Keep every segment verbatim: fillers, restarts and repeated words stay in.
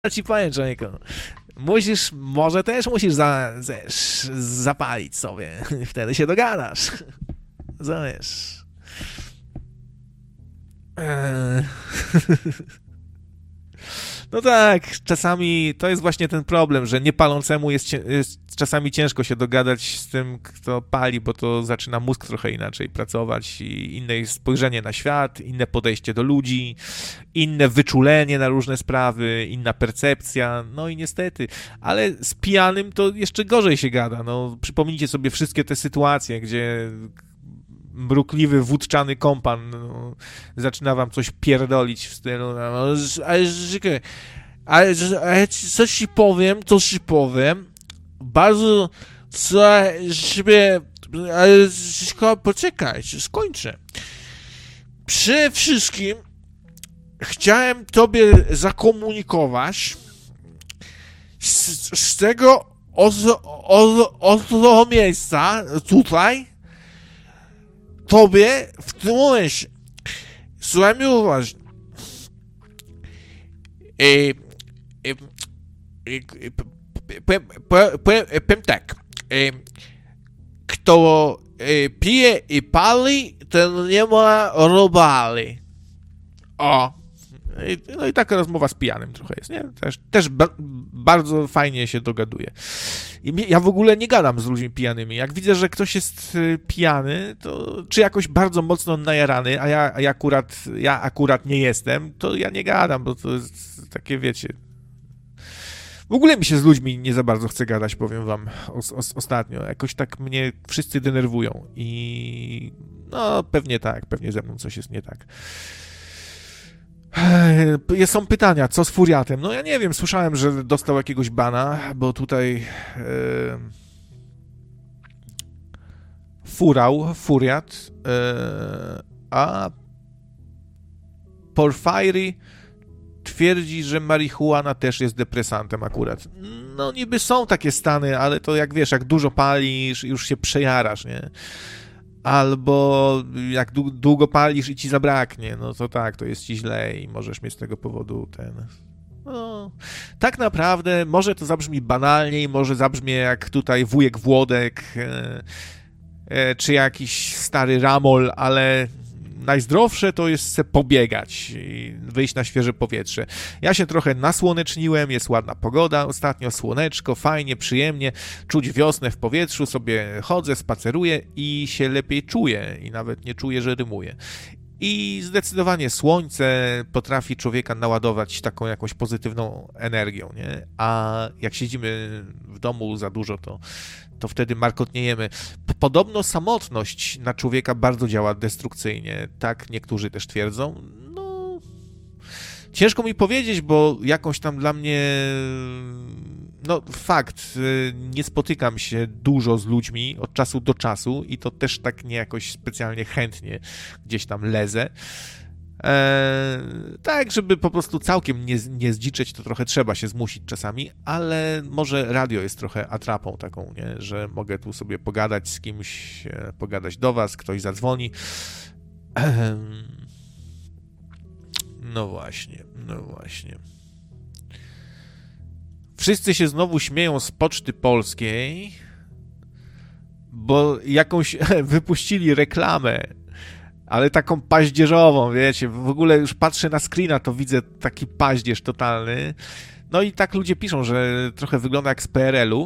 ci powiem, człowieku. Musisz, może też musisz za, zesz, zapalić sobie. Wtedy się dogadasz. Zamiesz. Eee. No tak, czasami to jest właśnie ten problem, że niepalącemu jest, jest czasami ciężko się dogadać z tym, kto pali, bo to zaczyna mózg trochę inaczej pracować i inne jest spojrzenie na świat, inne podejście do ludzi, inne wyczulenie na różne sprawy, inna percepcja, no i niestety, ale z pijanym to jeszcze gorzej się gada, no przypomnijcie sobie wszystkie te sytuacje, gdzie mrukliwy, wódczany kompan no, zaczyna wam coś pierdolić w stylu, no, ale, ale, ale coś ci powiem, coś ci powiem, bardzo sobie, ale poczekaj, skończę. Przede wszystkim chciałem tobie zakomunikować z, z tego oto, oto, oto miejsca tutaj tobie w tym momencie, słuchaj mnie uważnie, e, e, e, powiem, powiem tak, e, kto e, pije i pali, ten nie ma robali. O. No i taka rozmowa z pijanym trochę jest, nie? Też, też ba- bardzo fajnie się dogaduje. I ja w ogóle nie gadam z ludźmi pijanymi. Jak widzę, że ktoś jest pijany, to czy jakoś bardzo mocno najarany, a ja, a ja, akurat, ja akurat nie jestem, to ja nie gadam, bo to jest takie, wiecie... W ogóle mi się z ludźmi nie za bardzo chce gadać, powiem wam, os- os- ostatnio. Jakoś tak mnie wszyscy denerwują i... No, pewnie tak, pewnie ze mną coś jest nie tak. Są pytania, co z Furiatem? No ja nie wiem, słyszałem, że dostał jakiegoś bana, bo tutaj e, furał, Furiat, e, a Porfiry twierdzi, że marihuana też jest depresantem akurat. No niby są takie stany, ale to jak wiesz, jak dużo palisz, już się przejarasz, nie? Albo jak długo palisz i ci zabraknie, no to tak, to jest ci źle i możesz mieć z tego powodu ten... No, tak naprawdę może to zabrzmi banalnie i może zabrzmie jak tutaj wujek Włodek e, e, czy jakiś stary Ramol, ale najzdrowsze to jest se pobiegać i wyjść na świeże powietrze. Ja się trochę nasłoneczniłem, jest ładna pogoda, ostatnio słoneczko, fajnie, przyjemnie, czuć wiosnę w powietrzu, sobie chodzę, spaceruję i się lepiej czuję i nawet nie czuję, że rymuję. I zdecydowanie słońce potrafi człowieka naładować taką jakąś pozytywną energią, nie? A jak siedzimy w domu za dużo, to to wtedy markotniejemy. Podobno samotność na człowieka bardzo działa destrukcyjnie. Tak niektórzy też twierdzą. No, ciężko mi powiedzieć, bo jakąś tam dla mnie... No, fakt, nie spotykam się dużo z ludźmi od czasu do czasu i to też tak nie jakoś specjalnie chętnie gdzieś tam lezę. Eee, tak, żeby po prostu całkiem nie, nie zdziczeć, to trochę trzeba się zmusić czasami, ale może radio jest trochę atrapą taką, nie? Że mogę tu sobie pogadać z kimś, pogadać do was, ktoś zadzwoni. Eee, no właśnie, no właśnie. Wszyscy się znowu śmieją z Poczty Polskiej, bo jakąś wypuścili reklamę, ale taką paździerzową, wiecie, w ogóle już patrzę na screena, to widzę taki paździerz totalny. No i tak ludzie piszą, że trochę wygląda jak z P R L u.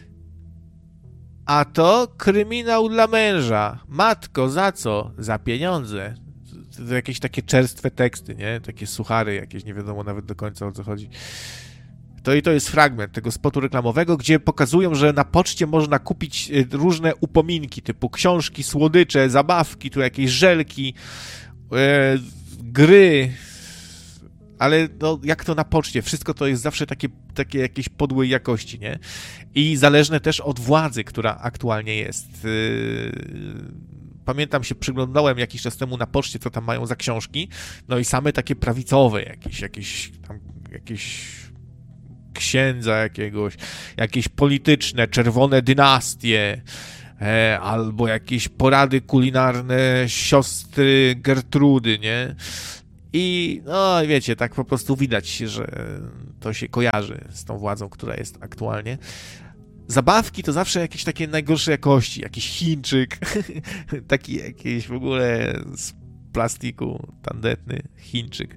A to kryminał dla męża. Matko, za co? Za pieniądze. To jakieś takie czerstwe teksty, nie? Takie suchary jakieś, nie wiadomo nawet do końca o co chodzi. To i to jest fragment tego spotu reklamowego, gdzie pokazują, że na poczcie można kupić różne upominki, typu książki, słodycze, zabawki, tu jakieś żelki, e, gry, ale no, jak to na poczcie? Wszystko to jest zawsze takie, takie jakieś podłej jakości, nie? I zależne też od władzy, która aktualnie jest. Pamiętam, się przyglądałem jakiś czas temu na poczcie, co tam mają za książki, no i same takie prawicowe, jakieś, jakieś tam, jakieś księdza jakiegoś, jakieś polityczne, czerwone dynastie, e, albo jakieś porady kulinarne siostry Gertrudy, nie? I no wiecie, tak po prostu widać, że to się kojarzy z tą władzą, która jest aktualnie. Zabawki to zawsze jakieś takie najgorsze jakości, jakiś Chińczyk, taki jakiś w ogóle z plastiku tandetny Chińczyk.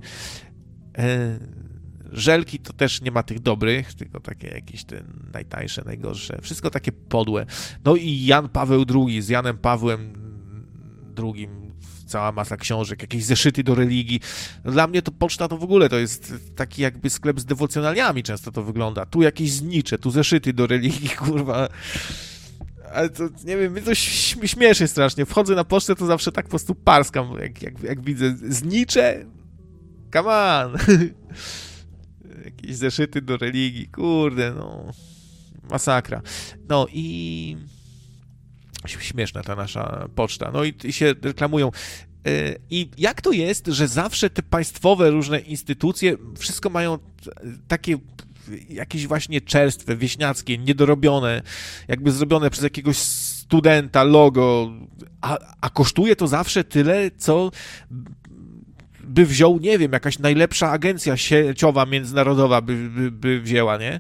Żelki to też nie ma tych dobrych, tylko takie jakieś te najtańsze, najgorsze. Wszystko takie podłe. No i Jan Paweł drugi, z Janem Pawłem drugim, cała masa książek, jakieś zeszyty do religii. No dla mnie to poczta to w ogóle to jest taki jakby sklep z dewocjonaliami, często to wygląda. Tu jakieś znicze, tu zeszyty do religii, kurwa. Ale to, nie wiem, mnie to śmieszy strasznie. Wchodzę na pocztę, to zawsze tak po prostu parskam, jak, jak, jak widzę znicze. Come on! Jakieś zeszyty do religii, kurde, no. Masakra. No i... Śmieszna ta nasza poczta. No i, i się reklamują. I jak to jest, że zawsze te państwowe różne instytucje wszystko mają takie jakieś właśnie czerstwe, wieśniackie, niedorobione, jakby zrobione przez jakiegoś studenta, logo, a, a kosztuje to zawsze tyle, co by wziął, nie wiem, jakaś najlepsza agencja sieciowa międzynarodowa by, by, by wzięła, nie?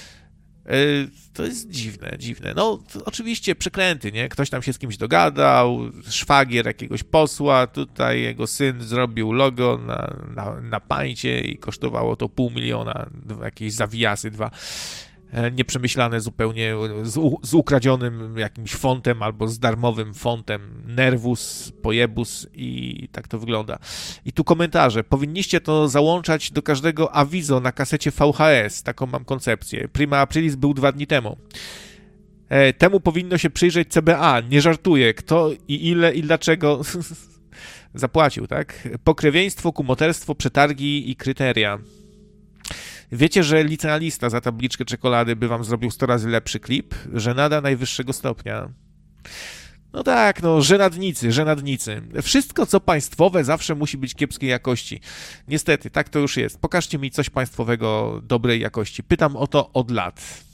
To jest dziwne, dziwne. No, oczywiście przekręty, nie? Ktoś tam się z kimś dogadał, szwagier jakiegoś posła, tutaj jego syn zrobił logo na, na, na pańcie i kosztowało to pół miliona, jakieś zawijasy, dwa nieprzemyślane zupełnie, z, z ukradzionym jakimś fontem albo z darmowym fontem Nervus, Pojebus i tak to wygląda. I tu komentarze. Powinniście to załączać do każdego awizo na kasecie V H S. Taką mam koncepcję. Prima Aprilis był dwa dni temu. E, temu powinno się przyjrzeć C B A. Nie żartuję. Kto i ile i dlaczego zapłacił, tak? Pokrewieństwo, kumoterstwo, przetargi i kryteria. Wiecie, że licealista za tabliczkę czekolady by wam zrobił sto razy lepszy klip? Żenada najwyższego stopnia. No tak, no, żenadnicy, żenadnicy. Wszystko, co państwowe, zawsze musi być kiepskiej jakości. Niestety, tak to już jest. Pokażcie mi coś państwowego dobrej jakości. Pytam o to od lat.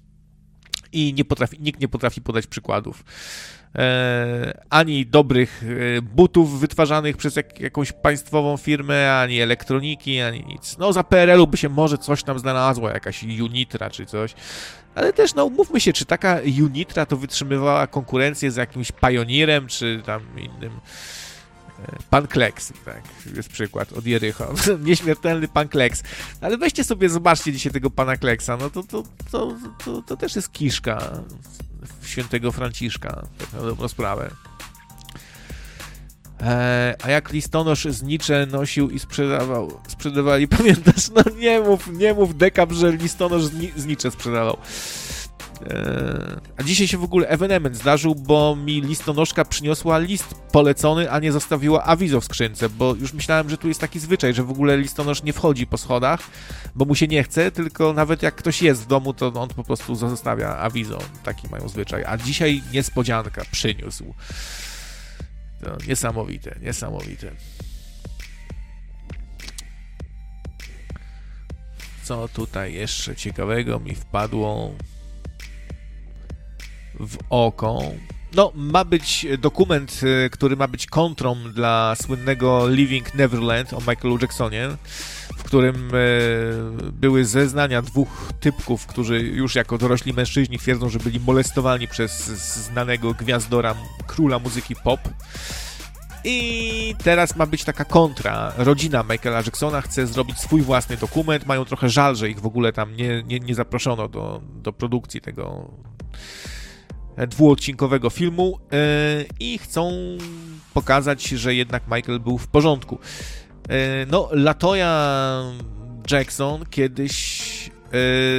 I nie potrafi, nikt nie potrafi podać przykładów. E, ani dobrych e, butów wytwarzanych przez jak, jakąś państwową firmę, ani elektroniki, ani nic. No za P R L-u by się może coś tam znalazło, jakaś Unitra czy coś, ale też no umówmy się, czy taka Unitra to wytrzymywała konkurencję z jakimś Pioneerem, czy tam innym. Pan Kleks, tak, jest przykład od Jericho. Nieśmiertelny Pan Kleks. Ale weźcie sobie, zobaczcie dzisiaj tego Pana Kleksa, no to, to, to, to, to też jest kiszka świętego Franciszka, tak na dobrą sprawę. Eee, a jak listonosz znicze nosił i sprzedawał, sprzedawali, pamiętasz? No nie mów, nie mów dekab, że listonosz zni, znicze sprzedawał. A dzisiaj się w ogóle ewenement zdarzył, bo mi listonoszka przyniosła list polecony, a nie zostawiła awizo w skrzynce, bo już myślałem, że tu jest taki zwyczaj, że w ogóle listonosz nie wchodzi po schodach, bo mu się nie chce, tylko nawet jak ktoś jest w domu, to on po prostu zostawia awizo. Taki mają zwyczaj. A dzisiaj niespodzianka przyniósł. To niesamowite, niesamowite. Co tutaj jeszcze ciekawego mi wpadło w oko? No, ma być dokument, który ma być kontrą dla słynnego Living Neverland o Michaelu Jacksonie, w którym były zeznania dwóch typków, którzy już jako dorośli mężczyźni twierdzą, że byli molestowani przez znanego gwiazdora, króla muzyki pop. I teraz ma być taka kontra. Rodzina Michaela Jacksona chce zrobić swój własny dokument. Mają trochę żal, że ich w ogóle tam nie, nie, nie zaproszono do, do produkcji tego dwuodcinkowego filmu yy, i chcą pokazać, że jednak Michael był w porządku. Yy, no, LaToya Jackson kiedyś yy,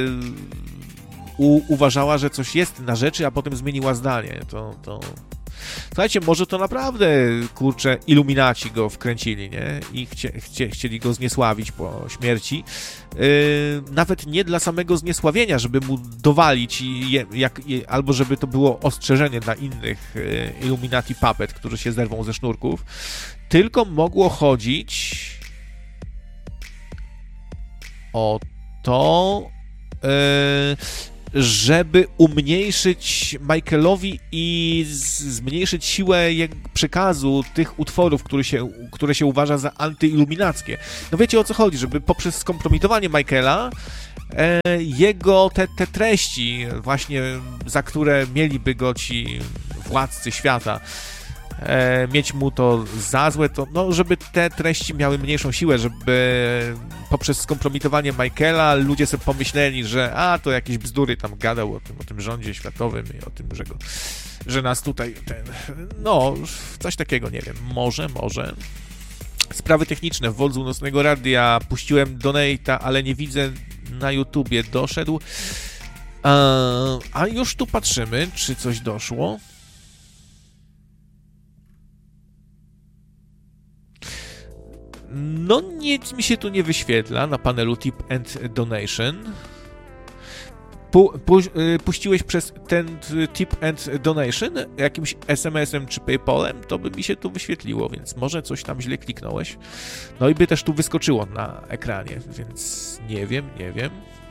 u, uważała, że coś jest na rzeczy, a potem zmieniła zdanie. To, to... Słuchajcie, może to naprawdę, kurczę, iluminaci go wkręcili, nie? I chcie, chcie, chcieli go zniesławić po śmierci. Yy, nawet nie dla samego zniesławienia, żeby mu dowalić, i je, jak, albo żeby to było ostrzeżenie dla innych yy, Illuminati puppet, którzy się zerwą ze sznurków, tylko mogło chodzić o to... Yy, żeby umniejszyć Michaelowi i zmniejszyć siłę przekazu tych utworów, które się, które się uważa za antyiluminackie. No wiecie, o co chodzi, żeby poprzez skompromitowanie Michaela e, jego te, te treści właśnie, za które mieliby go ci władcy świata e, mieć mu to za złe, to no, żeby te treści miały mniejszą siłę, żeby poprzez skompromitowanie Michaela ludzie sobie pomyśleli, że a, to jakieś bzdury tam gadał o tym, o tym rządzie światowym i o tym, że, go, że nas tutaj ten, no, coś takiego, nie wiem, może, może. Sprawy techniczne. W Wodzu Nocnego Radia puściłem donate'a, ale nie widzę na YouTubie. Doszedł. A, a już tu patrzymy, czy coś doszło. No nic mi się tu nie wyświetla na panelu Tip and Donation. Pu, pu, puściłeś przez ten Tip and Donation jakimś es em esem czy PayPalem, to by mi się tu wyświetliło, więc może coś tam źle kliknąłeś. No i by też tu wyskoczyło na ekranie, więc nie wiem, nie wiem.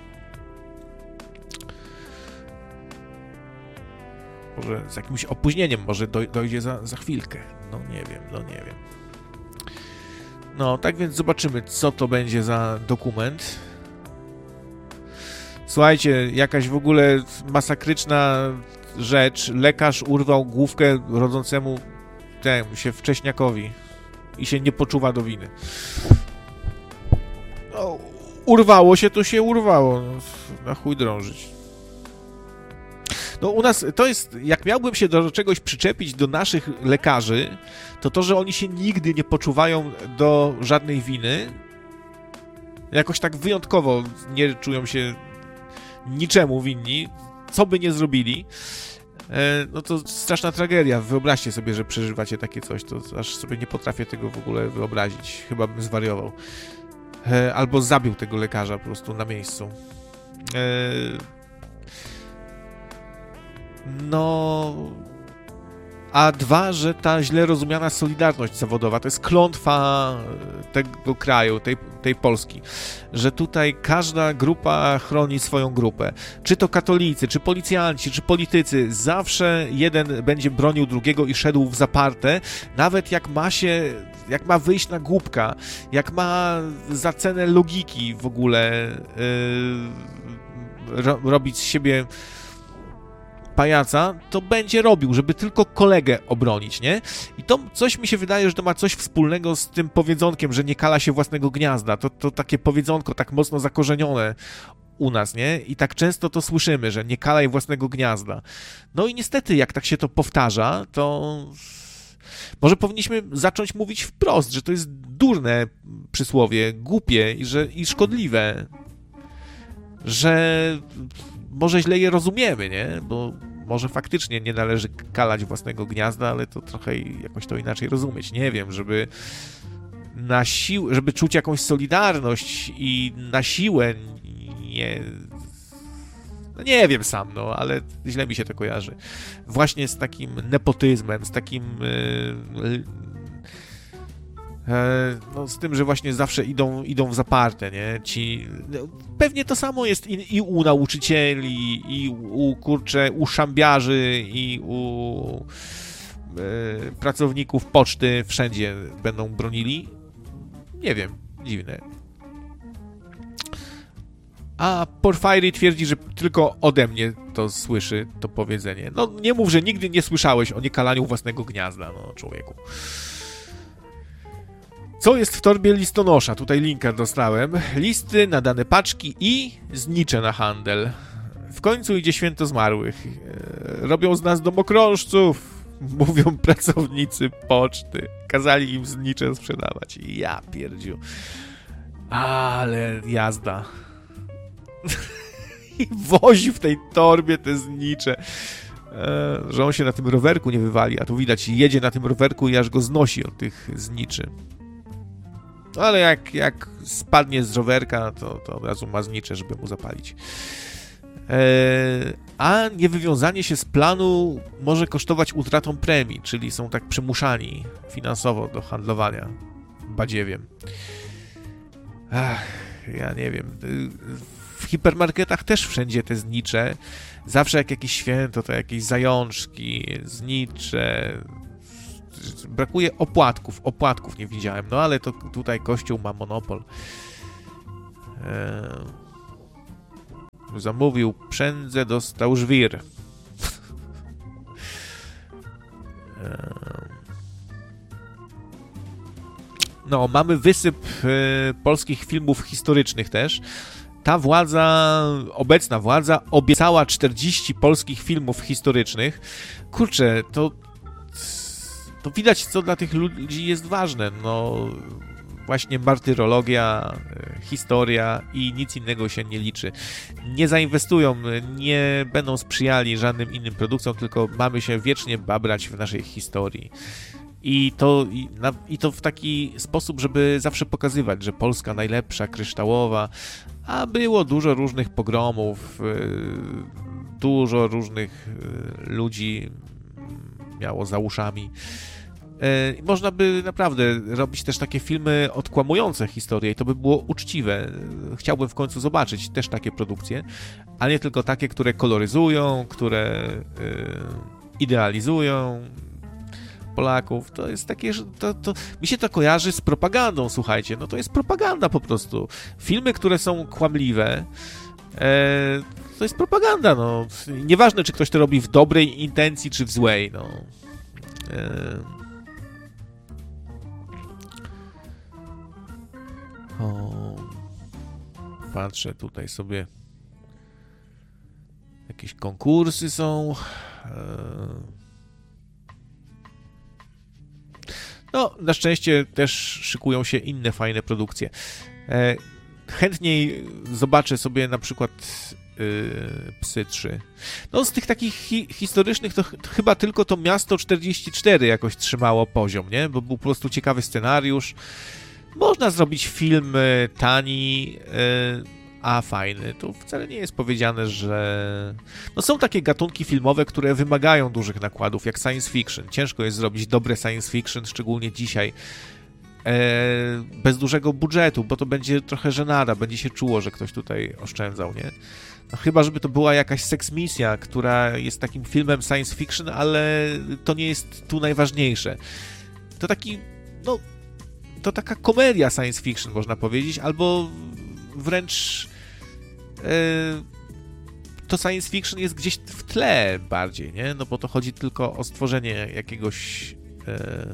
Może z jakimś opóźnieniem, może doj, dojdzie za, za chwilkę. No nie wiem, no nie wiem. No, tak więc zobaczymy, co to będzie za dokument. Słuchajcie, jakaś w ogóle masakryczna rzecz. Lekarz urwał główkę rodzącemu temu się wcześniakowi i się nie poczuwa do winy. No, urwało się, to się urwało. No, na chuj drążyć. No u nas to jest, jak miałbym się do czegoś przyczepić do naszych lekarzy, to to, że oni się nigdy nie poczuwają do żadnej winy. Jakoś tak wyjątkowo nie czują się niczemu winni, co by nie zrobili, no to straszna tragedia. Wyobraźcie sobie, że przeżywacie takie coś, to aż sobie nie potrafię tego w ogóle wyobrazić. Chyba bym zwariował. Albo zabił tego lekarza po prostu na miejscu. No... A dwa, że ta źle rozumiana solidarność zawodowa to jest klątwa tego kraju, tej, tej Polski, że tutaj każda grupa chroni swoją grupę. Czy to katolicy, czy policjanci, czy politycy, zawsze jeden będzie bronił drugiego i szedł w zaparte, nawet jak ma się, jak ma wyjść na głupka, jak ma za cenę logiki w ogóle yy, ro, robić z siebie pajaca, to będzie robił, żeby tylko kolegę obronić, nie? I to coś mi się wydaje, że to ma coś wspólnego z tym powiedzonkiem, że nie kala się własnego gniazda. To, to takie powiedzonko tak mocno zakorzenione u nas, nie? I tak często to słyszymy, że nie kalaj własnego gniazda. No i niestety, jak tak się to powtarza, to może powinniśmy zacząć mówić wprost, że to jest durne przysłowie, głupie i, że, i szkodliwe, że może źle je rozumiemy, nie? Bo może faktycznie nie należy kalać własnego gniazda, ale to trochę jakoś to inaczej rozumieć. Nie wiem, żeby na siłę, żeby czuć jakąś solidarność i na siłę nie... No nie wiem sam, no, ale źle mi się to kojarzy. Właśnie z takim nepotyzmem, z takim... Yy, no z tym, że właśnie zawsze idą, idą w zaparte, nie? Ci... No, pewnie to samo jest i, i u nauczycieli, i u, kurczę, u szambiarzy, i u e, pracowników poczty, wszędzie będą bronili. Nie wiem, dziwne. A Porfiry twierdzi, że tylko ode mnie to słyszy, to powiedzenie. No nie mów, że nigdy nie słyszałeś o niekalaniu własnego gniazda, no człowieku. Co jest w torbie listonosza? Tutaj linka dostałem. Listy, nadane paczki i znicze na handel. W końcu idzie święto zmarłych. Robią z nas domokrążców, mówią pracownicy poczty. Kazali im znicze sprzedawać. Ja pierdziu. Ale jazda. I wozi w tej torbie te znicze. Że on się na tym rowerku nie wywali, a tu widać, jedzie na tym rowerku i aż go znosi od tych zniczy. Ale jak, jak spadnie z rowerka, to, to od razu ma znicze, żeby mu zapalić. Eee, a niewywiązanie się z planu może kosztować utratą premii, czyli są tak przymuszani finansowo do handlowania badziewiem. Ach, ja nie wiem. W hipermarketach też wszędzie te znicze. Zawsze jak jakieś święto, to jakieś zajączki, znicze. Brakuje opłatków. Opłatków nie widziałem, no ale to tutaj Kościół ma monopol. Eee... Zamówił przędzę, dostał żwir. No, mamy wysyp e, polskich filmów historycznych też. Ta władza, obecna władza obiecała czterdzieści polskich filmów historycznych. Kurczę, to, to widać, co dla tych ludzi jest ważne. No, właśnie martyrologia, historia i nic innego się nie liczy. Nie zainwestują, nie będą sprzyjali żadnym innym produkcjom, tylko mamy się wiecznie babrać w naszej historii. I to, i, na, I to w taki sposób, żeby zawsze pokazywać, że Polska najlepsza, kryształowa, a było dużo różnych pogromów, yy, dużo różnych yy, ludzi miało za uszami. Yy, można by naprawdę robić też takie filmy odkłamujące historię i to by było uczciwe. Chciałbym w końcu zobaczyć też takie produkcje, a nie tylko takie, które koloryzują, które yy, idealizują Polaków. To jest takie, że to, to mi się to kojarzy z propagandą, słuchajcie, no to jest propaganda po prostu. Filmy, które są kłamliwe, e, to jest propaganda, no. Nieważne, czy ktoś to robi w dobrej intencji, czy w złej, no. E, o, patrzę tutaj sobie, jakieś konkursy są. E, No, na szczęście też szykują się inne fajne produkcje. E, chętniej zobaczę sobie na przykład y, Psy trzy. No, z tych takich hi historycznych to, to chyba tylko to Miasto czterdzieści cztery jakoś trzymało poziom, nie? Bo był po prostu ciekawy scenariusz. Można zrobić film tani, y, a fajny. To wcale nie jest powiedziane, że... No są takie gatunki filmowe, które wymagają dużych nakładów, jak science fiction. Ciężko jest zrobić dobre science fiction, szczególnie dzisiaj, e, bez dużego budżetu, bo to będzie trochę żenada, będzie się czuło, że ktoś tutaj oszczędzał, nie? No chyba, żeby to była jakaś seksmisja, która jest takim filmem science fiction, ale to nie jest tu najważniejsze. To taki, no, to taka komedia science fiction, można powiedzieć, albo wręcz to science fiction jest gdzieś w tle bardziej, nie? No bo to chodzi tylko o stworzenie jakiegoś e,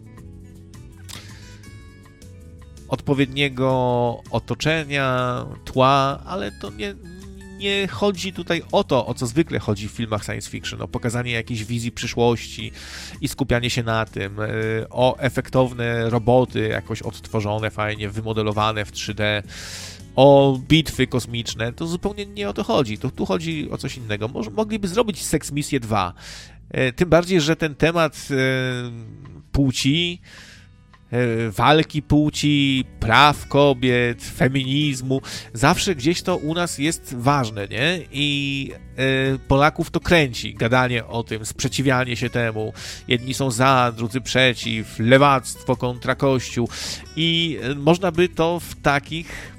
odpowiedniego otoczenia, tła, ale to nie, nie chodzi tutaj o to, o co zwykle chodzi w filmach science fiction, o pokazanie jakiejś wizji przyszłości i skupianie się na tym, e, o efektowne roboty jakoś odtworzone, fajnie wymodelowane w trzy D, o bitwy kosmiczne, to zupełnie nie o to chodzi. To tu chodzi o coś innego. Może mogliby zrobić Sex Misję dwa. E, tym bardziej, że ten temat e, płci, e, walki płci, praw kobiet, feminizmu, zawsze gdzieś to u nas jest ważne, nie? I e, Polaków to kręci, gadanie o tym, sprzeciwianie się temu. Jedni są za, drudzy przeciw, lewactwo kontra Kościół. I e, można by to w takich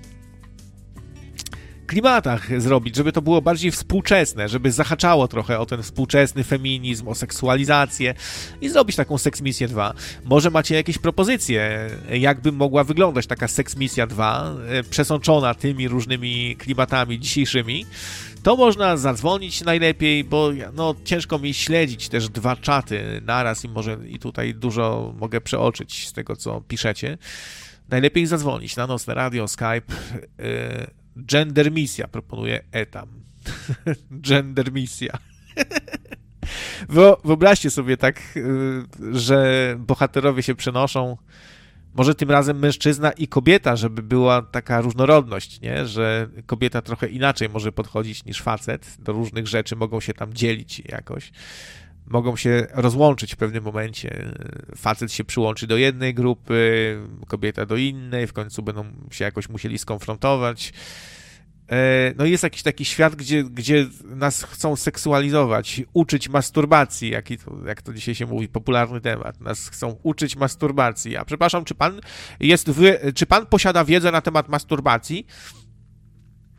klimatach zrobić, żeby to było bardziej współczesne, żeby zahaczało trochę o ten współczesny feminizm, o seksualizację i zrobić taką Sex Misję dwa. Może macie jakieś propozycje, jakby mogła wyglądać taka Sex Misja dwa, przesączona tymi różnymi klimatami dzisiejszymi, to można zadzwonić najlepiej, bo no, ciężko mi śledzić też dwa czaty naraz i może i tutaj dużo mogę przeoczyć z tego, co piszecie. Najlepiej zadzwonić na Nocne Radio, Skype, yy, Gender Misja proponuje Etam. Gender Misja. Wyobraźcie sobie tak, że bohaterowie się przenoszą, może tym razem mężczyzna i kobieta, żeby była taka różnorodność, nie? Że kobieta trochę inaczej może podchodzić niż facet do różnych rzeczy, mogą się tam dzielić jakoś. Mogą się rozłączyć w pewnym momencie. Facet się przyłączy do jednej grupy, kobieta do innej, w końcu będą się jakoś musieli skonfrontować. No jest jakiś taki świat, gdzie, gdzie nas chcą seksualizować, uczyć masturbacji, jak to, jak to dzisiaj się mówi, popularny temat. Nas chcą uczyć masturbacji. A przepraszam, czy pan jest, czy pan posiada wiedzę na temat masturbacji?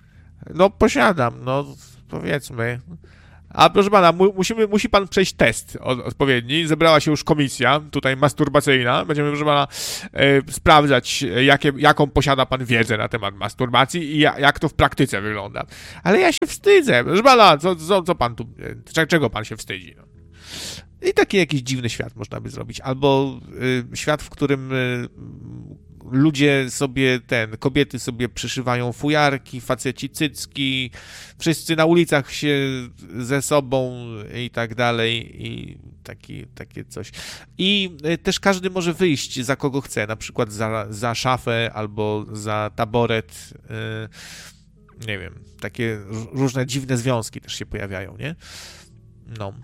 No posiadam, no powiedzmy. A proszę pana, mu, musimy, musi pan przejść test odpowiedni. Zebrała się już komisja tutaj masturbacyjna. Będziemy, proszę pana, e, sprawdzać, jakie, jaką posiada pan wiedzę na temat masturbacji i ja, jak to w praktyce wygląda. Ale ja się wstydzę. Proszę pana, co, co, co pan tu, czego pan się wstydzi? No. I taki jakiś dziwny świat można by zrobić. Albo y, świat, w którym y, ludzie sobie, ten, kobiety sobie przyszywają fujarki, faceci cycki, wszyscy na ulicach się ze sobą i tak dalej, i taki, takie coś. I y, też każdy może wyjść za kogo chce, na przykład za, za szafę albo za taboret, y, nie wiem, takie różne dziwne związki też się pojawiają, nie? No.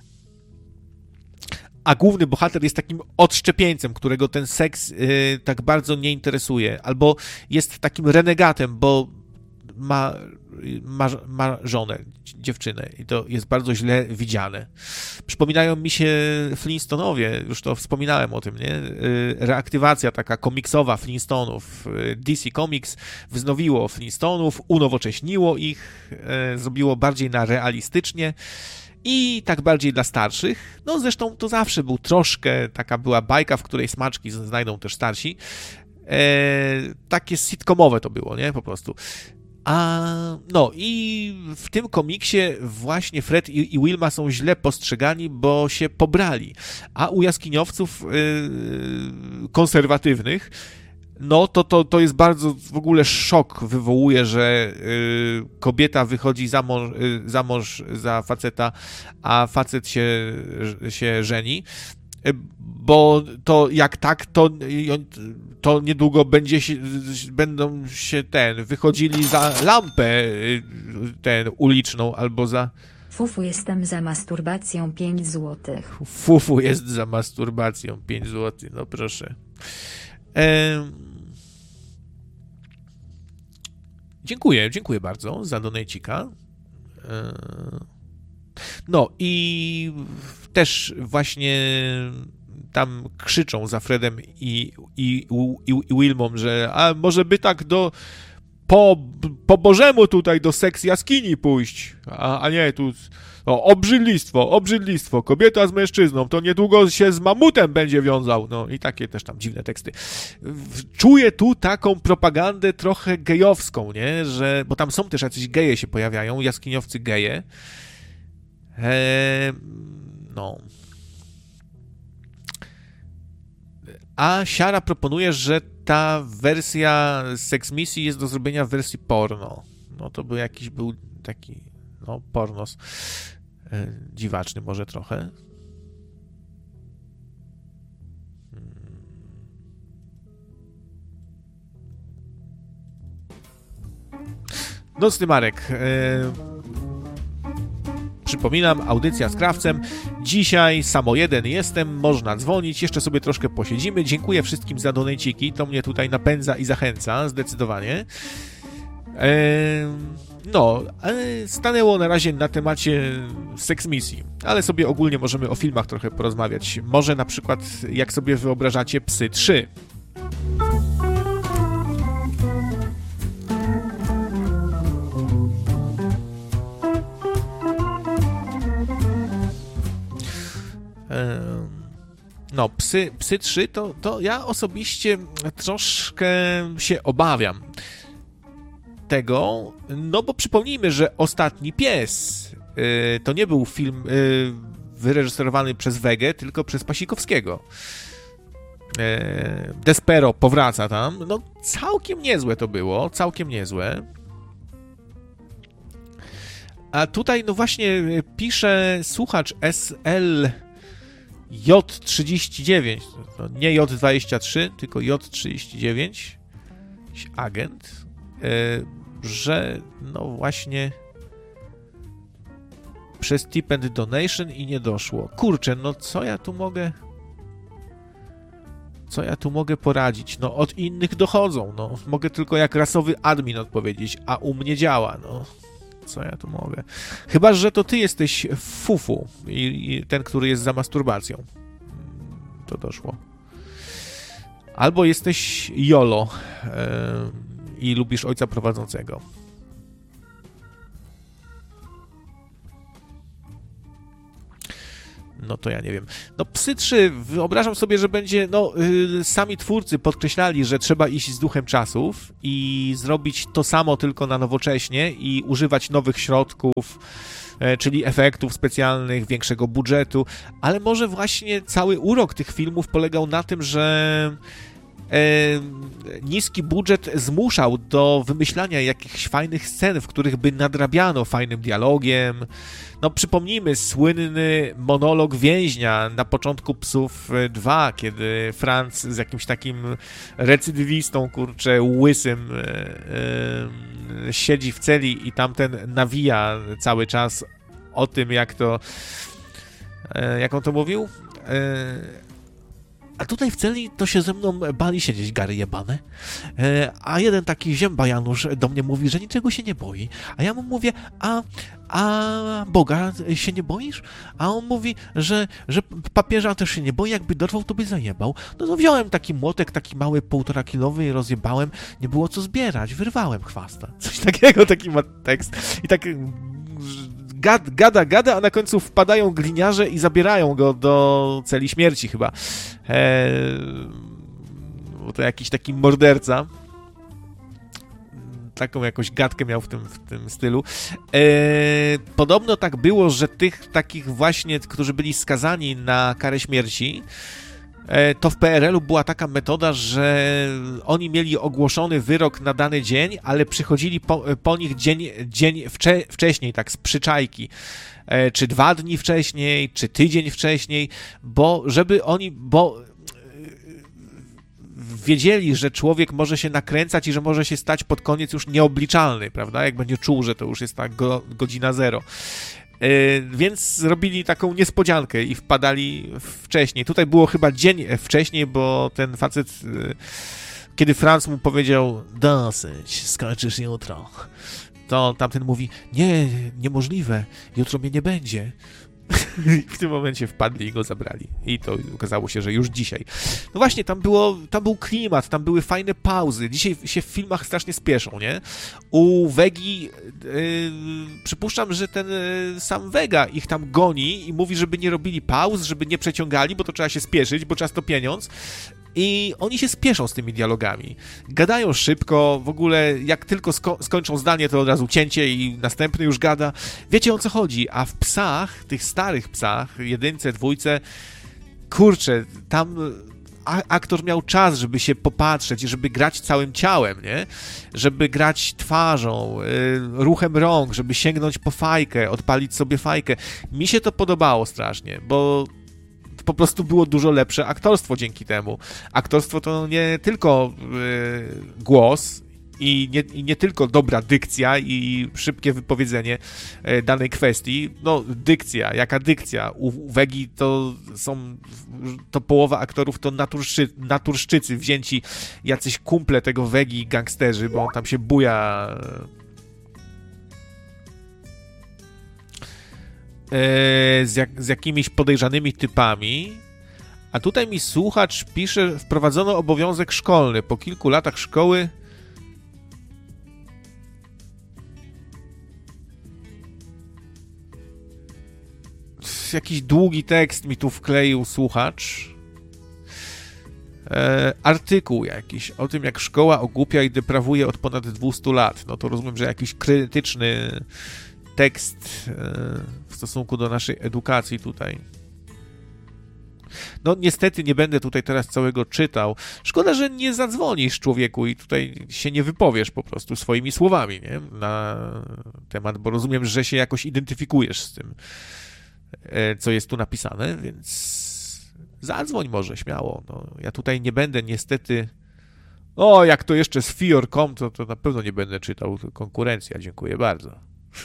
A główny bohater jest takim odszczepieńcem, którego ten seks yy, tak bardzo nie interesuje, albo jest takim renegatem, bo ma, ma, ma żonę, dziewczynę i to jest bardzo źle widziane. Przypominają mi się Flintstonowie, już to wspominałem o tym, nie? Yy, reaktywacja taka komiksowa Flintstonów. Yy, D C Comics wznowiło Flintstonów, unowocześniło ich, yy, zrobiło bardziej na realistycznie. I tak bardziej dla starszych. No zresztą to zawsze był troszkę, taka była bajka, w której smaczki znajdą też starsi. E, takie sitcomowe to było, nie? Po prostu. A, no i w tym komiksie właśnie Fred i, i Wilma są źle postrzegani, bo się pobrali. A u jaskiniowców yy, konserwatywnych no to, to, to jest bardzo w ogóle szok wywołuje, że y, kobieta wychodzi za mąż, y, za mąż za faceta, a facet się, się żeni, y, bo to jak tak, to, to niedługo będzie się, będą się ten, wychodzili za lampę y, ten uliczną albo za... Fufu, jestem za masturbacją pięć złotych. Fufu jest za masturbacją pięć złotych, no proszę. Ehm... Dziękuję, dziękuję bardzo za donejcika. No i też właśnie tam krzyczą za Fredem i, i, i, i Wilmą, że a może by tak do po, po Bożemu tutaj do seks jaskini pójść, a, a nie tu o, obrzydlistwo, obrzydlistwo, kobieta z mężczyzną, to niedługo się z mamutem będzie wiązał, no i takie też tam dziwne teksty. Czuję tu taką propagandę trochę gejowską, nie, że, bo tam są też jacyś geje się pojawiają, jaskiniowcy geje, eee, no. A Siara proponuje, że ta wersja Sex Misji jest do zrobienia w wersji porno. No to był jakiś, był taki, no, pornos e, dziwaczny może trochę. Nocny Marek. E, Przypominam, audycja z Krawcem. Dzisiaj samo jeden jestem, można dzwonić, jeszcze sobie troszkę posiedzimy. Dziękuję wszystkim za donejciki, to mnie tutaj napędza i zachęca, zdecydowanie. Eee, no, stanęło na razie na temacie Sex Misji, ale sobie ogólnie możemy o filmach trochę porozmawiać. Może na przykład, jak sobie wyobrażacie Psy trzy. No, Psy, Psy trzy to, to ja osobiście troszkę się obawiam tego, no bo przypomnijmy, że Ostatni Pies yy, to nie był film yy, wyreżyserowany przez Wegę, tylko przez Pasikowskiego. Yy, Despero powraca tam, no całkiem niezłe to było, całkiem niezłe. A tutaj no właśnie pisze słuchacz S L J trzydzieści dziewięć, no nie J dwadzieścia trzy, tylko J trzydzieści dziewięć, jakiś agent, yy, że no właśnie przez tip and donation i nie doszło. Kurczę, no co ja tu mogę co ja tu mogę poradzić? No od innych dochodzą, no mogę tylko jak rasowy admin odpowiedzieć, a u mnie działa, no. Co ja tu mogę? Chyba że to ty jesteś Fufu i, i ten, który jest za masturbacją. To doszło. Albo jesteś Jolo yy, i lubisz ojca prowadzącego. no to ja nie wiem. No Psy trzy, wyobrażam sobie, że będzie, no yy, sami twórcy podkreślali, że trzeba iść z duchem czasów i zrobić to samo tylko na nowocześnie i używać nowych środków, yy, czyli efektów specjalnych, większego budżetu, ale może właśnie cały urok tych filmów polegał na tym, że E, niski budżet zmuszał do wymyślania jakichś fajnych scen, w których by nadrabiano fajnym dialogiem. No przypomnijmy słynny monolog więźnia na początku Psów dwa, kiedy Franz z jakimś takim recydywistą, kurczę, łysym e, e, siedzi w celi i tamten nawija cały czas o tym, jak to e, jak on to mówił? E, A tutaj w celi to się ze mną bali siedzieć, gary jebane. E, a jeden taki zięba Janusz do mnie mówi, że niczego się nie boi. A ja mu mówię, a, a Boga się nie boisz? A on mówi, że, że papieża też się nie boi, jakby dorwał, to by zajebał. No to wziąłem taki młotek, taki mały, półtora kilowy i rozjebałem. Nie było co zbierać, wyrwałem chwasta. Coś takiego, taki ma tekst. I tak... Gad, gada, gada, a na końcu wpadają gliniarze i zabierają go do celi śmierci chyba. Eee, bo to jakiś taki morderca. Taką jakąś gadkę miał w tym, w tym stylu. Eee, podobno tak było, że tych takich właśnie, którzy byli skazani na karę śmierci, to w P R L-u była taka metoda, że oni mieli ogłoszony wyrok na dany dzień, ale przychodzili po, po nich dzień, dzień wcze, wcześniej, tak z przyczajki, czy dwa dni wcześniej, czy tydzień wcześniej, bo żeby oni, bo wiedzieli, że człowiek może się nakręcać i że może się stać pod koniec już nieobliczalny, prawda, jak będzie czuł, że to już jest ta go, godzina zero. Yy, więc zrobili taką niespodziankę i wpadali wcześniej. Tutaj było chyba dzień wcześniej, bo ten facet, yy, kiedy Franz mu powiedział dosyć, skończysz jutro, to tamten mówi, nie, niemożliwe, jutro mnie nie będzie. W tym momencie wpadli i go zabrali. I to okazało się, że już dzisiaj. No właśnie, tam było, tam był klimat, tam były fajne pauzy. Dzisiaj się w filmach strasznie spieszą, nie? U Wegi yy, przypuszczam, że ten yy, sam Vega ich tam goni i mówi, żeby nie robili pauz, żeby nie przeciągali, bo to trzeba się spieszyć, bo czas to pieniądz. I oni się spieszą z tymi dialogami. Gadają szybko, w ogóle jak tylko sko- skończą zdanie, to od razu cięcie i następny już gada. Wiecie, o co chodzi. A w Psach, tych starych Psach, jedynce, dwójce, kurczę, tam a- aktor miał czas, żeby się popatrzeć, żeby grać całym ciałem, nie? Żeby grać twarzą, yy, ruchem rąk, żeby sięgnąć po fajkę, odpalić sobie fajkę. Mi się to podobało strasznie, bo po prostu było dużo lepsze aktorstwo dzięki temu. Aktorstwo to nie tylko yy, głos i nie, i nie tylko dobra dykcja i szybkie wypowiedzenie yy, danej kwestii. No, dykcja, jaka dykcja? U Wegi to są, to połowa aktorów to naturszy, naturszczycy, wzięci jacyś kumple tego Wegi, gangsterzy, bo on tam się buja... Z, jak, z jakimiś podejrzanymi typami, a tutaj mi słuchacz pisze, wprowadzono obowiązek szkolny. Po kilku latach szkoły jakiś długi tekst mi tu wkleił słuchacz. E, artykuł jakiś o tym, jak szkoła ogłupia i deprawuje od ponad dwieście lat. No to rozumiem, że jakiś krytyczny tekst w stosunku do naszej edukacji tutaj. No niestety nie będę tutaj teraz całego czytał. Szkoda, że nie zadzwonisz, człowieku, i tutaj się nie wypowiesz po prostu swoimi słowami, nie? Na temat, bo rozumiem, że się jakoś identyfikujesz z tym, co jest tu napisane, więc zadzwoń może, śmiało. No, ja tutaj nie będę niestety... O, jak to jeszcze z fior kropka com, to, to na pewno nie będę czytał. Konkurencja, dziękuję bardzo.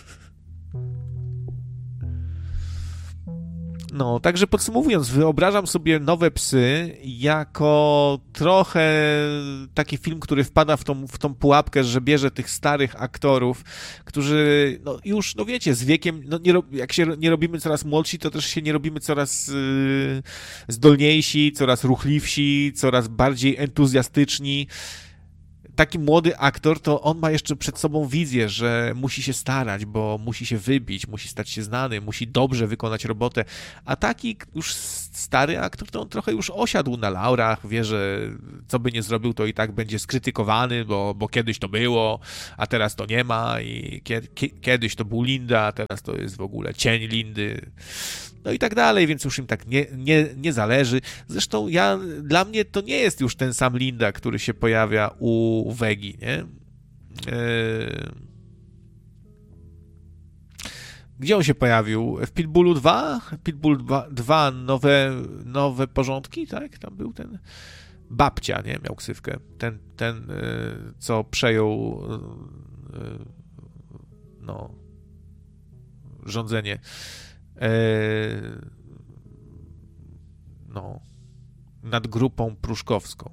No, także podsumowując, wyobrażam sobie Nowe Psy jako trochę taki film, który wpada w tą, w tą pułapkę, że bierze tych starych aktorów, którzy no już, no wiecie, z wiekiem, no nie, jak się nie robimy coraz młodsi, to też się nie robimy coraz yy, zdolniejsi, coraz ruchliwsi, coraz bardziej entuzjastyczni. taki młody aktor, to on ma jeszcze przed sobą wizję, że musi się starać, bo musi się wybić, musi stać się znany, musi dobrze wykonać robotę, a taki już stary aktor, to on trochę już osiadł na laurach, wie, że co by nie zrobił, to i tak będzie skrytykowany, bo, bo kiedyś to było, a teraz to nie ma i kiedyś to był Linda, a teraz to jest w ogóle cień Lindy. No i tak dalej, więc już im tak nie, nie, nie zależy. Zresztą ja, dla mnie to nie jest już ten sam Linda, który się pojawia u Wegi, nie? Eee... Gdzie on się pojawił? W Pitbullu dwa? Pitbull dwa, nowe, nowe porządki, tak? Tam był ten Babcia, nie? Miał ksywkę. Ten, ten co przejął no rządzenie no nad grupą pruszkowską.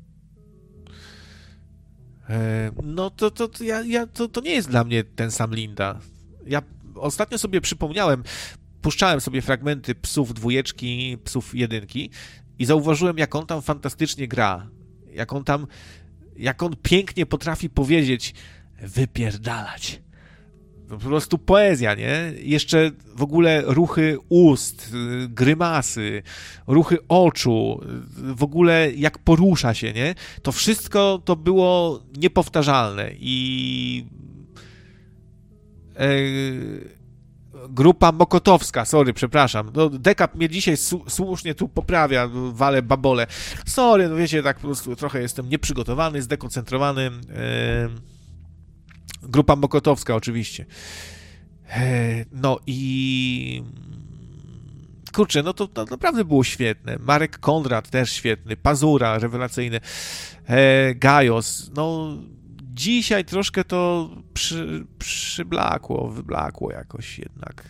No to, to, to, ja, ja, to, to nie jest dla mnie ten sam Linda. Ja ostatnio sobie przypomniałem, puszczałem sobie fragmenty Psów dwójeczki, Psów jedynki i zauważyłem, jak on tam fantastycznie gra. Jak on tam, jak on pięknie potrafi powiedzieć wypierdalać. Po prostu poezja, nie? Jeszcze w ogóle ruchy ust, grymasy, ruchy oczu, w ogóle jak porusza się, nie? To wszystko to było niepowtarzalne i e... grupa mokotowska, sorry, przepraszam. No, Dekap mnie dzisiaj su- słusznie tu poprawia, wale babole. Sorry, no wiecie, tak po prostu trochę jestem nieprzygotowany, zdekoncentrowany. E... Grupa mokotowska oczywiście. No i kurczę, no to, to naprawdę było świetne. Marek Konrad też świetny, Pazura rewelacyjny, Gajos, no dzisiaj troszkę to przy, przyblakło, wyblakło jakoś jednak.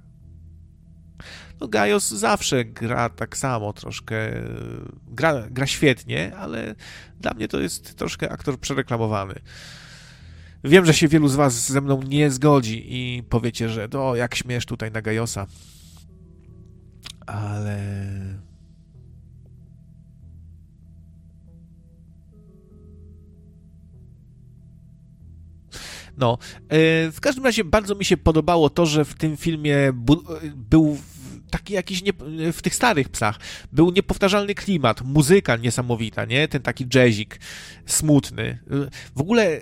No Gajos zawsze gra tak samo troszkę, gra, gra świetnie, ale dla mnie to jest troszkę aktor przereklamowany. Wiem, że się wielu z was ze mną nie zgodzi i powiecie, że to jak śmiesz tutaj na Gajosa. Ale... No, w każdym razie bardzo mi się podobało to, że w tym filmie bu- był taki jakiś, nie, w tych starych Psach, był niepowtarzalny klimat, muzyka niesamowita, nie? Ten taki jazzik smutny. W ogóle...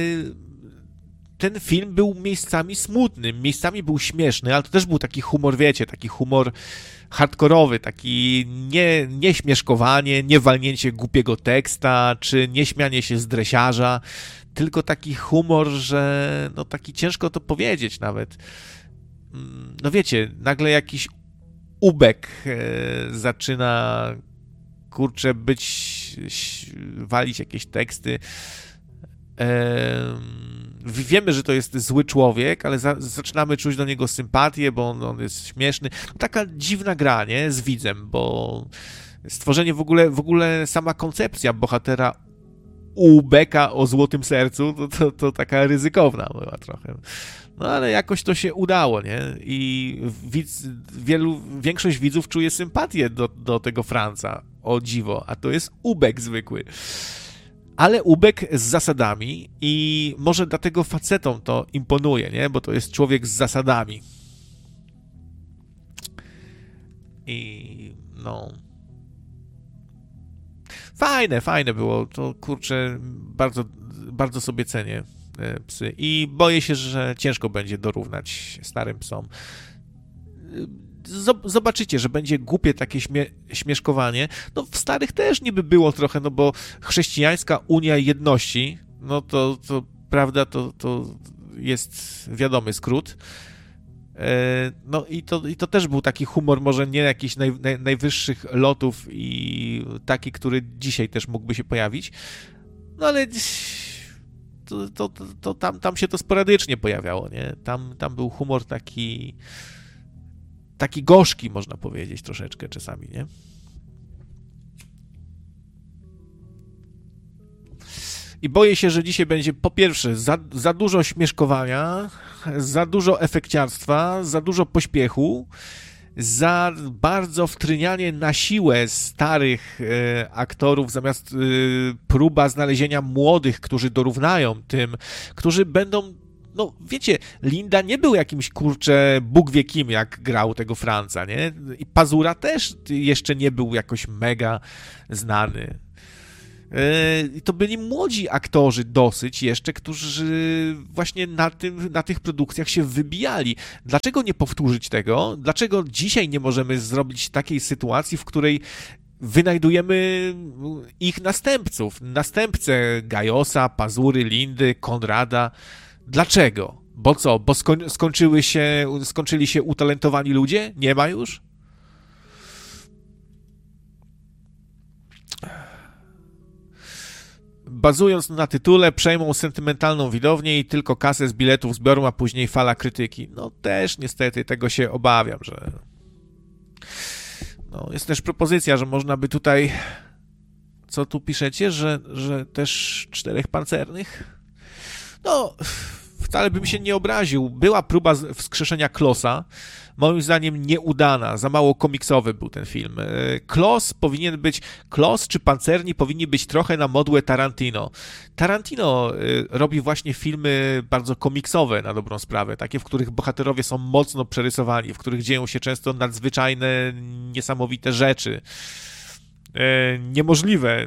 Ten film był miejscami smutny, miejscami był śmieszny, ale to też był taki humor, wiecie, taki humor hardkorowy, taki nie, nie śmieszkowanie, nie walnięcie głupiego teksta, czy nie śmianie się z dresiarza, tylko taki humor, że no taki ciężko to powiedzieć nawet. No wiecie, nagle jakiś ubek e, zaczyna, kurczę, być, walić jakieś teksty. E, Wiemy, że to jest zły człowiek, ale za, zaczynamy czuć do niego sympatię, bo on, on jest śmieszny. Taka dziwna gra, nie? Z widzem, bo stworzenie w ogóle, w ogóle sama koncepcja bohatera Ubeka o złotym sercu, to, to, to taka ryzykowna była trochę. No ale jakoś to się udało, nie? I widz, wielu, większość widzów czuje sympatię do, do tego Franca, o dziwo, a to jest Ubek zwykły. Ale Ubek z zasadami i może dlatego facetom to imponuje, nie? Bo to jest człowiek z zasadami. I no... Fajne, fajne było. To kurczę, bardzo, bardzo sobie cenię Psy. I boję się, że ciężko będzie dorównać starym Psom. Zobaczycie, że będzie głupie takie śmie- śmieszkowanie. No w starych też niby było trochę, no bo chrześcijańska Unia Jedności, no to, to prawda, to, to jest wiadomy skrót. E, no i to, i to też był taki humor, może nie jakichś naj, naj, najwyższych lotów i taki, który dzisiaj też mógłby się pojawić. No ale to, to, to, to tam, tam się to sporadycznie pojawiało, nie? Tam, tam był humor taki taki gorzki, można powiedzieć, troszeczkę czasami, nie? I boję się, że dzisiaj będzie po pierwsze za, za dużo śmieszkowania, za dużo efekciarstwa, za dużo pośpiechu, za bardzo wtrynianie na siłę starych e, aktorów, zamiast e, próba znalezienia młodych, którzy dorównają tym, którzy będą, no wiecie, Linda nie był jakimś, kurczę, Bóg wie kim, jak grał tego Franca, nie? I Pazura też jeszcze nie był jakoś mega znany. I to byli młodzi aktorzy dosyć jeszcze, którzy właśnie na, tym, na tych produkcjach się wybijali. Dlaczego nie powtórzyć tego? Dlaczego dzisiaj nie możemy zrobić takiej sytuacji, w której wynajdujemy ich następców? Następcę Gajosa, Pazury, Lindy, Konrada. Dlaczego? Bo co? Bo skoń, skończyły się, skończyli się utalentowani ludzie? Nie ma już? Bazując na tytule, przejmą sentymentalną widownię i tylko kasę z biletów zbiorą, a później fala krytyki. No też niestety tego się obawiam, że... No, jest też propozycja, że można by tutaj... Co tu piszecie? Że, że też czterech pancernych? No, wcale bym się nie obraził. Była próba wskrzeszenia Klossa. Moim zdaniem nieudana, za mało komiksowy był ten film. Kloss powinien być, Kloss czy Pancerni powinni być trochę na modłę Tarantino. Tarantino robi właśnie filmy bardzo komiksowe, na dobrą sprawę, takie, w których bohaterowie są mocno przerysowani, w których dzieją się często nadzwyczajne, niesamowite rzeczy. Niemożliwe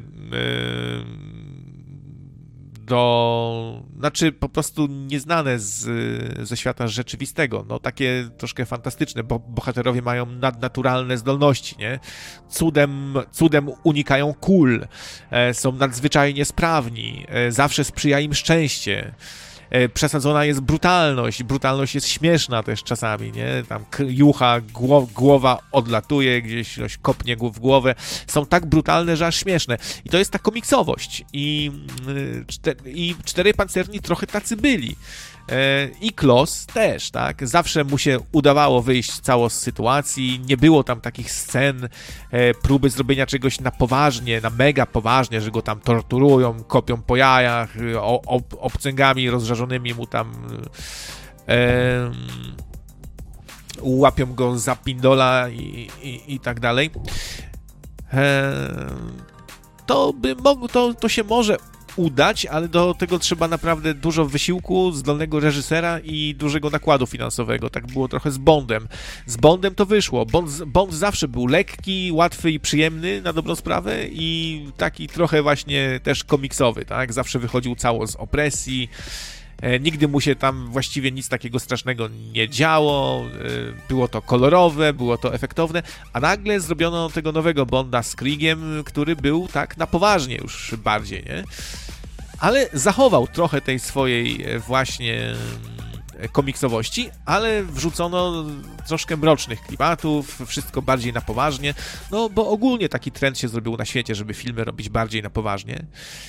do, znaczy po prostu nieznane z, ze świata rzeczywistego, no takie troszkę fantastyczne, bo bohaterowie mają nadnaturalne zdolności, nie? Cudem, cudem unikają kul, e, są nadzwyczajnie sprawni, e, zawsze sprzyja im szczęście. Przesadzona jest brutalność, brutalność jest śmieszna też czasami, nie? Tam jucha, głow, głowa odlatuje, gdzieś ktoś kopnie w głowę. Są tak brutalne, że aż śmieszne. I to jest ta komiksowość. I, i Czterej Pancerni trochę tacy byli. I Kloss też, tak? Zawsze mu się udawało wyjść cało z sytuacji, nie było tam takich scen, próby zrobienia czegoś na poważnie, na mega poważnie, że go tam torturują, kopią po jajach, ob, obcęgami rozżarzonymi mu tam e, łapią go za pindola i, i, i tak dalej. E, to by mogło, to, to się może udać, ale do tego trzeba naprawdę dużo wysiłku, zdolnego reżysera i dużego nakładu finansowego. Tak było trochę z Bondem. Z Bondem to wyszło. Bond, Bond zawsze był lekki, łatwy i przyjemny na dobrą sprawę i taki trochę właśnie też komiksowy, tak? Zawsze wychodził cało z opresji. E, nigdy mu się tam właściwie nic takiego strasznego nie działo. E, było to kolorowe, było to efektowne, a nagle zrobiono tego nowego Bonda z Kriegiem, który był tak na poważnie już bardziej, nie? Ale zachował trochę tej swojej właśnie komiksowości, ale wrzucono troszkę mrocznych klimatów, wszystko bardziej na poważnie, no bo ogólnie taki trend się zrobił na świecie, żeby filmy robić bardziej na poważnie.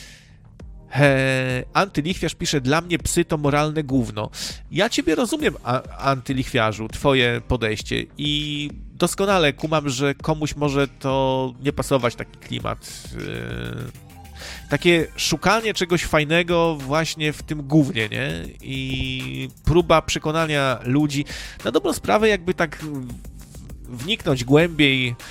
He, Antylichwiarz pisze, dla mnie psy to moralne gówno. Ja ciebie rozumiem, a, Antylichwiarzu, twoje podejście i doskonale kumam, że komuś może to nie pasować, taki klimat. Yy, takie szukanie czegoś fajnego właśnie w tym gównie, nie? I próba przekonania ludzi, na dobrą sprawę jakby tak wniknąć głębiej e,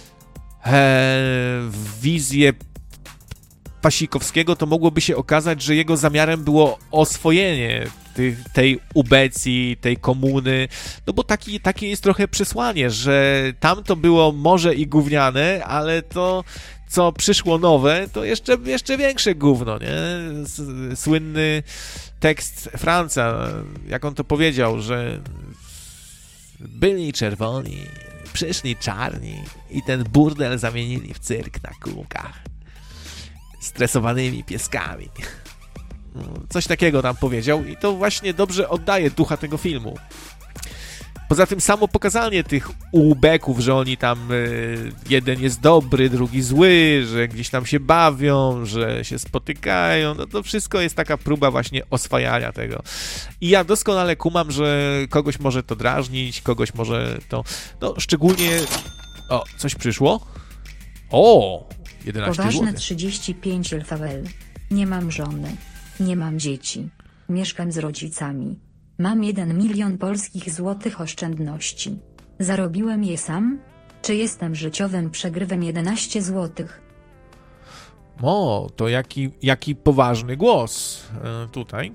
w wizję Pasikowskiego, to mogłoby się okazać, że jego zamiarem było oswojenie tej, tej ubecji, tej komuny, no bo taki, takie jest trochę przesłanie, że tam to było może i gówniane, ale to, co przyszło nowe, to jeszcze, jeszcze większe gówno, nie? Słynny tekst Franca, jak on to powiedział, że byli czerwoni, przyszli czarni i ten burdel zamienili w cyrk na kółkach. Stresowanymi pieskami. Coś takiego tam powiedział i to właśnie dobrze oddaje ducha tego filmu. Poza tym samo pokazanie tych ubeków, że oni tam y, jeden jest dobry, drugi zły, że gdzieś tam się bawią, że się spotykają, no to wszystko jest taka próba właśnie oswajania tego. I ja doskonale kumam, że kogoś może to drażnić, kogoś może to... No szczególnie... O, coś przyszło? O! jedenaście Poważne złotych. trzydzieści pięć L V L. Nie mam żony. Nie mam dzieci. Mieszkam z rodzicami. Mam jeden milion polskich złotych oszczędności. Zarobiłem je sam? Czy jestem życiowym przegrywem jedenaście złotych? O, to jaki, jaki poważny głos e, tutaj.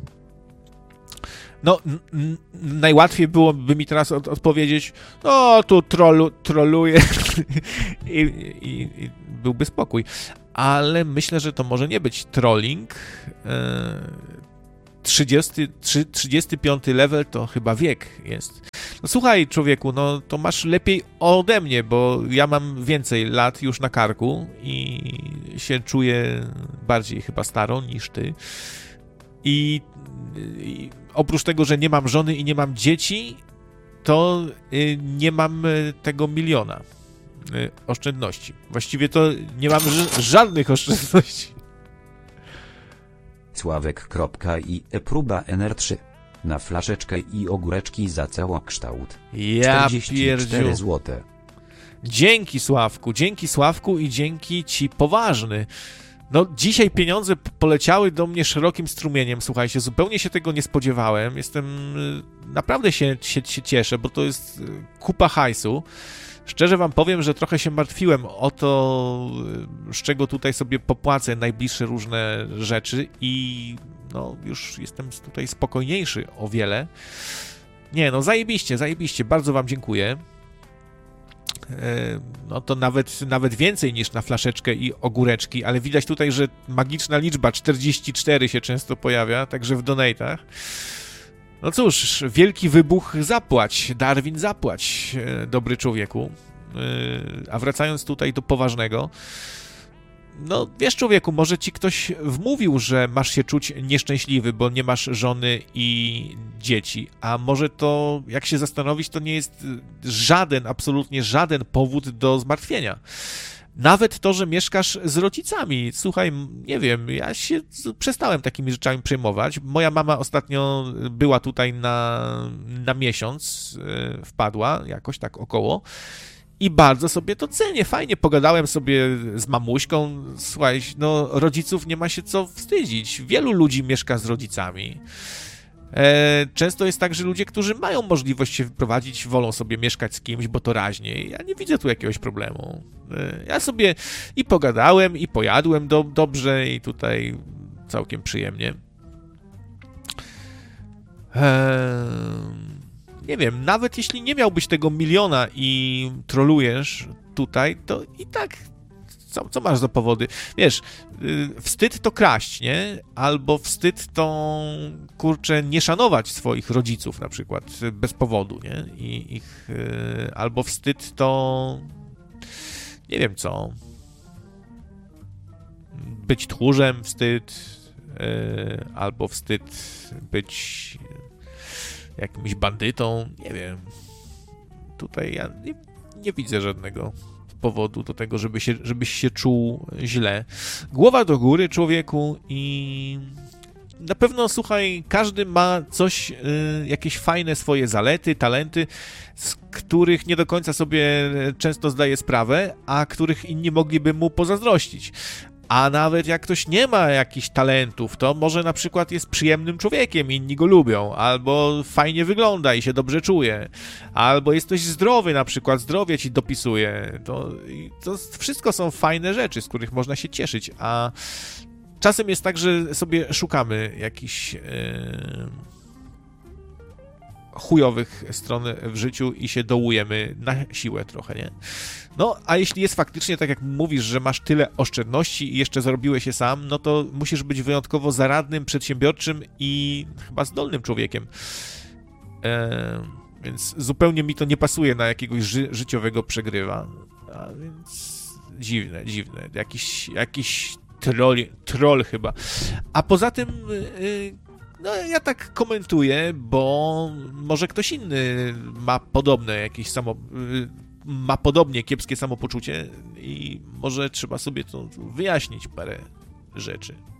No, n- n- najłatwiej byłoby mi teraz od- odpowiedzieć, no, tu trolu, troluję I, i, i byłby spokój. Ale myślę, że to może nie być trolling. E, trzydziesty, trzydziesty piąty level to chyba wiek jest. No słuchaj, człowieku, no to masz lepiej ode mnie, bo ja mam więcej lat już na karku i się czuję bardziej chyba starą niż ty. I, i oprócz tego, że nie mam żony i nie mam dzieci, to y, nie mam y, tego miliona y, oszczędności. Właściwie to nie mam ż- żadnych oszczędności. Sławek.i próba N R trzy. Na flaszeczkę i ogóreczki za całokształt. Ja czterdzieści cztery pierdziu. złote. Dzięki Sławku, dzięki Sławku i dzięki ci poważny. No dzisiaj pieniądze p- poleciały do mnie szerokim strumieniem, słuchajcie, zupełnie się tego nie spodziewałem. Jestem, y, naprawdę się, się, się cieszę, bo to jest y, kupa hajsu. Szczerze wam powiem, że trochę się martwiłem o to, y, z czego tutaj sobie popłacę najbliższe różne rzeczy i no już jestem tutaj spokojniejszy o wiele. Nie, no zajebiście, zajebiście, bardzo wam dziękuję. No to nawet, nawet więcej niż na flaszeczkę i ogóreczki, ale widać tutaj, że magiczna liczba czterdzieści cztery się często pojawia, także w donate'ach. No cóż, wielki wybuch zapłać, Darwin zapłać, dobry człowieku. A wracając tutaj do poważnego, no wiesz człowieku, może ci ktoś wmówił, że masz się czuć nieszczęśliwy, bo nie masz żony i dzieci, a może to, jak się zastanowić, to nie jest żaden, absolutnie żaden powód do zmartwienia. Nawet to, że mieszkasz z rodzicami. Słuchaj, nie wiem, ja się przestałem takimi rzeczami przejmować. Moja mama ostatnio była tutaj na, na miesiąc, yy, wpadła jakoś tak około. I bardzo sobie to cenię, fajnie pogadałem sobie z mamuśką, słuchaj, no rodziców nie ma się co wstydzić, wielu ludzi mieszka z rodzicami. E, często jest tak, że ludzie, którzy mają możliwość się wyprowadzić, wolą sobie mieszkać z kimś, bo to raźniej. Ja nie widzę tu jakiegoś problemu. E, ja sobie i pogadałem, i pojadłem do, dobrze i tutaj całkiem przyjemnie. Eee... Nie wiem, nawet jeśli nie miałbyś tego miliona i trolujesz tutaj, to i tak co, co masz za powody? Wiesz, yy, wstyd to kraść, nie? Albo wstyd to, kurczę, nie szanować swoich rodziców na przykład bez powodu, nie? I ich, yy, albo wstyd to nie wiem co. Być tchórzem, wstyd, yy, albo wstyd być jakimś bandytą, nie wiem. Tutaj ja nie, nie widzę żadnego powodu do tego, żeby się, żebyś się czuł źle. Głowa do góry, człowieku, i na pewno, słuchaj, każdy ma coś, y, jakieś fajne swoje zalety, talenty, z których nie do końca sobie często zdaje sprawę, a których inni mogliby mu pozazdrościć. A nawet jak ktoś nie ma jakichś talentów, to może na przykład jest przyjemnym człowiekiem, inni go lubią, albo fajnie wygląda i się dobrze czuje, albo jesteś zdrowy, na przykład zdrowie ci dopisuje. To, to wszystko są fajne rzeczy, z których można się cieszyć, a czasem jest tak, że sobie szukamy jakichś yy, chujowych stron w życiu i się dołujemy na siłę trochę, nie? No, a jeśli jest faktycznie tak, jak mówisz, że masz tyle oszczędności i jeszcze zarobiłeś je sam, no to musisz być wyjątkowo zaradnym, przedsiębiorczym i chyba zdolnym człowiekiem. E, więc zupełnie mi to nie pasuje na jakiegoś ży- życiowego przegrywa. A więc dziwne, dziwne. Jakiś, jakiś troll, troll chyba. A poza tym... Yy, No, ja tak komentuję, bo może ktoś inny ma podobne jakieś samo... ma podobnie kiepskie samopoczucie i może trzeba sobie to wyjaśnić parę rzeczy.